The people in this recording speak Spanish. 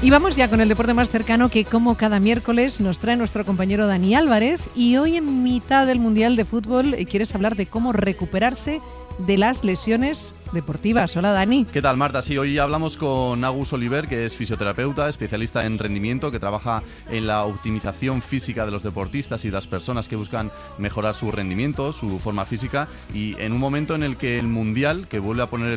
Y vamos ya con el deporte más cercano que, como cada miércoles, nos trae nuestro compañero Dani Álvarez. Y hoy, en mitad del Mundial de Fútbol, quieres hablar de cómo recuperarse de las lesiones deportivas. Hola, Dani. ¿Qué tal, Marta? Sí, hoy hablamos con Agus Oliver, que es fisioterapeuta, especialista en rendimiento, que trabaja en la optimización física de los deportistas y las personas que buscan mejorar su rendimiento, su forma física, y en un momento en el que el Mundial, que vuelve a poner